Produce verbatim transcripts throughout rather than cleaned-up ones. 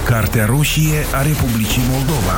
Cartea roșie a Republicii Moldova.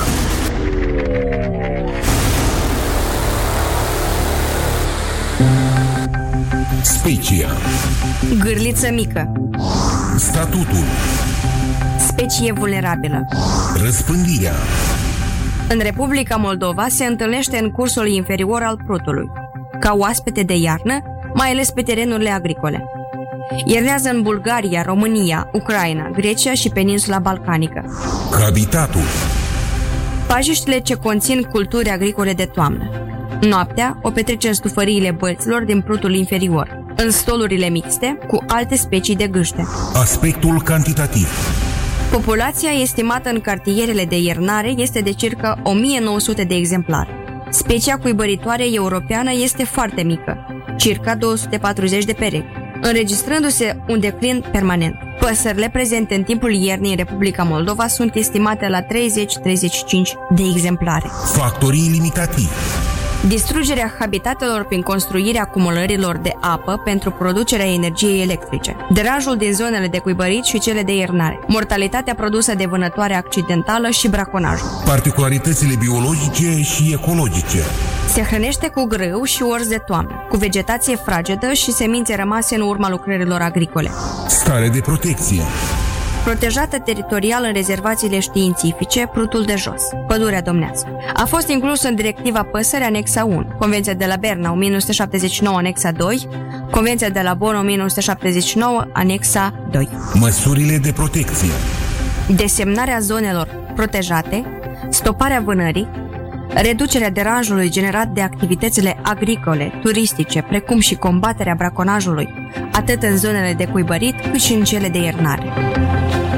Specia. Gârliță mică. Statutul. Specie vulnerabilă. Răspândirea. În Republica Moldova se întâlnește în cursul inferior al Prutului, ca oaspete de iarnă, mai ales pe terenurile agricole. Iernează în Bulgaria, România, Ucraina, Grecia și peninsula balcanică. Habitatul. Pajiștile ce conțin culturi agricole de toamnă. Noaptea o petrece în stufăriile bălților din Prutul inferior, în stolurile mixte cu alte specii de gâște. Aspectul cantitativ. Populația estimată în cartierele de iernare este de circa o mie nouă sute de exemplare. Specia cuibăritoare europeană este foarte mică, circa două sute patruzeci de perechi, înregistrându-se un declin permanent. Păsările prezente în timpul iernii în Republica Moldova sunt estimate la treizeci - treizeci și cinci de exemplare. Factorii limitativi. Distrugerea habitatelor prin construirea acumulărilor de apă pentru producerea energiei electrice, deranjul din zonele de cuibărit și cele de iernare, mortalitatea produsă de vânătoare accidentală și braconajul. Particularitățile biologice și ecologice. Se hrănește cu grâu și orz de toamnă, cu vegetație fragedă și semințe rămase în urma lucrărilor agricole. Stare de protecție. Protejată teritorial în rezervațiile științifice, Prutul de Jos, Pădurea Domnească. A fost inclus în Directiva Păsări Anexa unu, Convenția de la Berna o mie nouă sute șaptezeci și nouă Anexa doi, Convenția de la Bonn o mie nouă sute șaptezeci și nouă Anexa doi. Măsurile de protecție. Desemnarea zonelor protejate, stoparea vânării, reducerea deranjului generat de activitățile agricole, turistice, precum și combaterea braconajului, atât în zonele de cuibărit cât și în cele de iernare.